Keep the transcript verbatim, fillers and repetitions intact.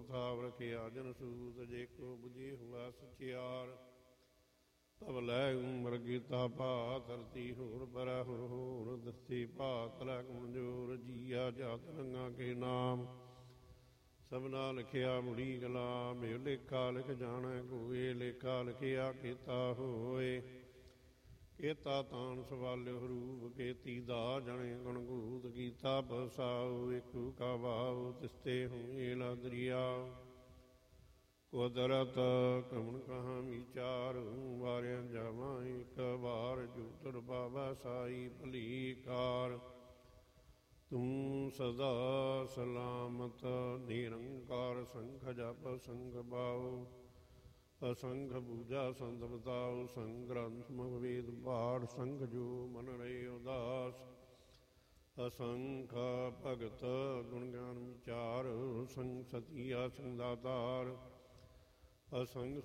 ਥਾਵ ਰਖਿਆ ਜਨ ਸੂਤ, ਜੇ ਕੋ ਬੁਝੇ ਹੁਆ ਸਚਿਆਰ। ਤਬ ਲੈ ਉਮਰ ਗੀਤਾ ਭਾ ਧਰਤੀ ਹੋਰ ਬਰੈ ਹੋਰ ਹੋਰ, ਦਸੀ ਭਾਤ ਲੈ ਕਮਜੋਰ ਜੀਆ ਜਾਤ ਰੰਗਾ ਕੇ ਨਾਮ। ਸਭਨਾ ਲਿਖਿਆ ਮੁੜੀ ਗੁਲਾਮ, ਇਹ ਲੇਖਾ ਲਿਖ ਜਾਣੈ ਕੋਏ, ਲੇਖਾ ਲਿਖਿਆ ਕੀਤਾ ਹੋਏ। ਕੀਤਾ ਤਾਣ ਸਵਾਲਿਓ ਰੂਪ, ਕੀਤੀ ਦਾ ਜਣੇ ਗਣਗੂਤ, ਕੀਤਾ ਬਸਾਉ ਏਕੂ ਕਾ ਭਾਉ, ਤਿਸਤੇ ਹੋਏ ਲਾ ਦਰਿਆਉ। ਕੁਦਰਤ ਕਮਣ ਕਹਾਂ ਵਿਚਾਰ, ਵਾਰਿਆ ਜਾਵਾਂ ਇੱਕ ਵਾਰ, ਜੋ ਤੁਰ ਪਾਵੈ ਸਾਈ ਭਲੀ ਕਾਰ। ਤੂੰ ਸਦਾ ਸਲਾਮਤ ਨਿਰੰਕਾਰ, ਸੰਖ ਜਪ ਸੰਖ ਬਾਉ, ਅਸੰਖ ਬੂਝਾ ਸੰਤ ਬਤਾਉ। ਸੰਗ ਗ੍ਰੰਥ ਮੁਖ ਵੇਦ ਪਾਠ, ਸੰਖ ਜੋ ਮਨ ਰਹੇ ਉਦਾਸ। ਅਸੰਖ ਭਗਤ ਗੁਣ ਗਿਆਨ ਵਿਚਾਰ, ਸੰਗ ਸਤੀਆ ਸੰਗ ਦਾਤਾਰ। ਅਸੰਗ